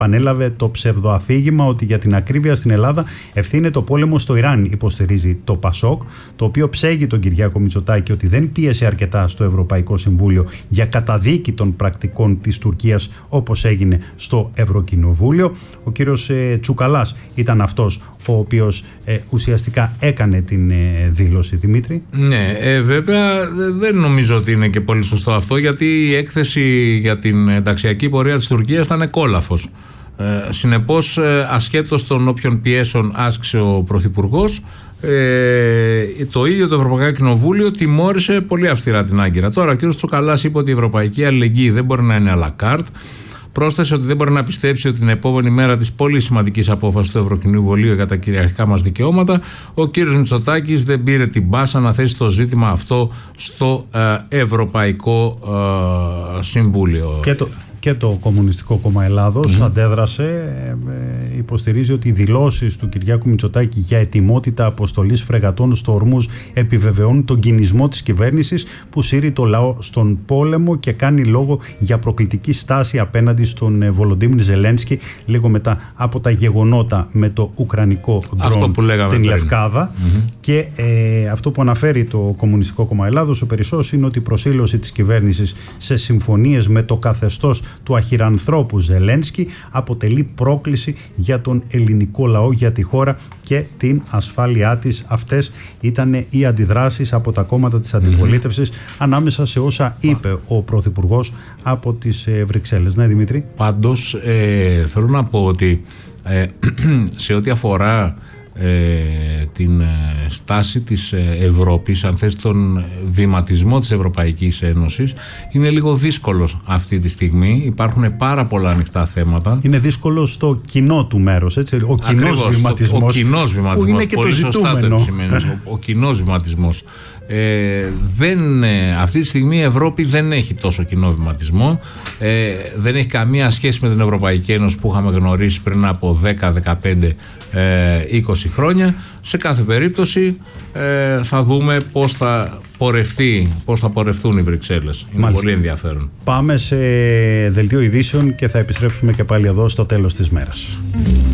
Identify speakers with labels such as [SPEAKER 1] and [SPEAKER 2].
[SPEAKER 1] Πανέλαβε το ψευδοαφήγημα ότι για την ακρίβεια στην Ελλάδα ευθύνεται το πόλεμο στο Ιράν, υποστηρίζει το ΠΑΣΟΚ, το οποίο ψέγει τον Κυριάκο Μητσοτάκη ότι δεν πίεσε αρκετά στο Ευρωπαϊκό Συμβούλιο για καταδίκη των πρακτικών της Τουρκίας, όπως έγινε στο Ευρωκοινοβούλιο. Ο κύριος Τσουκαλάς ήταν αυτός ο οποίος ουσιαστικά έκανε την δήλωση, Δημήτρη.
[SPEAKER 2] Ναι, βέβαια δεν νομίζω ότι είναι και πολύ σωστό αυτό, γιατί η έκθεση για την ενταξιακή πορεία της Τουρκίας ήταν κόλαφος. Συνεπώς, ασχέτως των όποιων πιέσεων άσκησε ο Πρωθυπουργός, το ίδιο το Ευρωπαϊκό Κοινοβούλιο τιμώρησε πολύ αυστηρά την Άγκυρα. Τώρα ο κ. Τσουκαλάς είπε ότι η ευρωπαϊκή αλληλεγγύη δεν μπορεί να είναι à la carte. Πρόσθεσε ότι δεν μπορεί να πιστέψει ότι την επόμενη μέρα της πολύ σημαντικής απόφασης του Ευρωκοινοβουλίου για τα κυριαρχικά μας δικαιώματα, ο κ. Μητσοτάκης δεν πήρε την πάσα να θέσει το ζήτημα αυτό στο Ευρωπαϊκό Συμβούλιο.
[SPEAKER 1] Και το Κομμουνιστικό Κόμμα Ελλάδος αντέδρασε, υποστηρίζει ότι οι δηλώσεις του Κυριάκου Μητσοτάκη για ετοιμότητα αποστολής φρεγατών στο Ορμούζ επιβεβαιώνουν τον κινησμό της κυβέρνησης που σύρει το λαό στον πόλεμο και κάνει λόγο για προκλητική στάση απέναντι στον Βολοντίμιρ Ζελένσκι λίγο μετά από τα γεγονότα με το ουκρανικό ντρόν στην Λευκάδα. Και αυτό που αναφέρει το Κομμουνιστικό Κόμμα Ελλάδος, ο περισσός, είναι ότι η προσήλωση της κυβέρνησης σε συμφωνίες με το καθεστώς του αχυρανθρώπου Ζελένσκι αποτελεί πρόκληση για τον ελληνικό λαό, για τη χώρα και την ασφάλειά της. Αυτές ήταν οι αντιδράσεις από τα κόμματα της αντιπολίτευσης ανάμεσα σε όσα είπε ο Πρωθυπουργός από τις Βρυξέλλες. Ναι, Δημήτρη.
[SPEAKER 2] Πάντως θέλω να πω ότι σε ό,τι αφορά την στάση της Ευρώπης, αν θες τον βηματισμό της Ευρωπαϊκής Ένωσης, είναι λίγο δύσκολος αυτή τη στιγμή. Υπάρχουν πάρα πολλά ανοιχτά θέματα.
[SPEAKER 1] Είναι δύσκολο στο κοινό του μέρος, έτσι. Ο κοινός βηματισμός.
[SPEAKER 2] Ο κοινός βηματισμός,
[SPEAKER 1] που είναι και
[SPEAKER 2] πολύ
[SPEAKER 1] το
[SPEAKER 2] σωστά το επισημαίνεις. Ο κοινός βηματισμός. Αυτή τη στιγμή η Ευρώπη δεν έχει τόσο κοινό βηματισμό. Δεν έχει καμία σχέση με την Ευρωπαϊκή Ένωση που είχαμε γνωρίσει πριν από 10, 15, 20 χρόνια. Σε κάθε περίπτωση θα δούμε πώς θα πορευτούν οι Βρυξέλλες. Είναι Μάλιστα. Πολύ ενδιαφέρον.
[SPEAKER 1] Πάμε σε δελτίο ειδήσεων και θα επιστρέψουμε και πάλι εδώ στο τέλος της μέρας.